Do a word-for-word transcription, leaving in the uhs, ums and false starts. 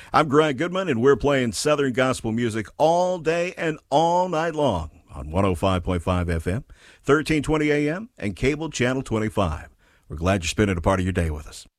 I'm Greg Goodman, and we're playing Southern gospel music all day and all night long on one oh five point five F M, thirteen twenty A M, and cable channel twenty-five. We're glad you're spending a part of your day with us.